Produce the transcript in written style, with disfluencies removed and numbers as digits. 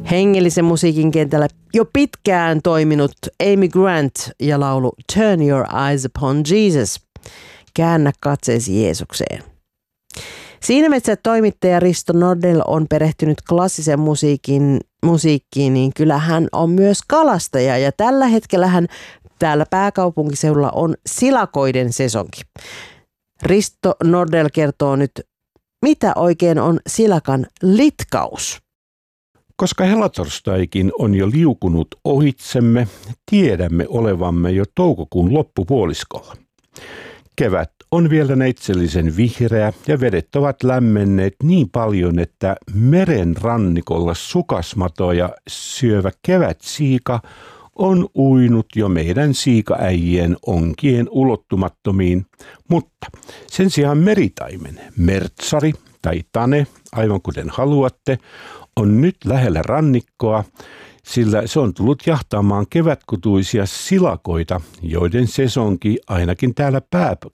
Hengellisen musiikin kentällä jo pitkään toiminut Amy Grant ja laulu Turn Your Eyes Upon Jesus. Käännä katseesi Jeesukseen. Siinä missä toimittaja Risto Nordell on perehtynyt klassisen musiikkiin, niin kyllä hän on myös kalastaja. Ja tällä hetkellä hän täällä pääkaupunkiseudulla on silakoiden sesonki. Risto Nordell kertoo nyt, mitä oikein on silakan litkaus. Koska helatorstaikin on jo liukunut ohitsemme, tiedämme olevamme jo toukokuun loppupuoliskolla. Kevät on vielä neitsellisen vihreä ja vedet ovat lämmenneet niin paljon, että meren rannikolla sukasmatoja syövä kevätsiika on uinut jo meidän siikaäijien onkien ulottumattomiin, mutta sen sijaan meritaimen, mertsari tai tane, aivan kuten haluatte, on nyt lähellä rannikkoa, sillä se on tullut jahtaamaan kevätkutuisia silakoita, joiden sesonki ainakin täällä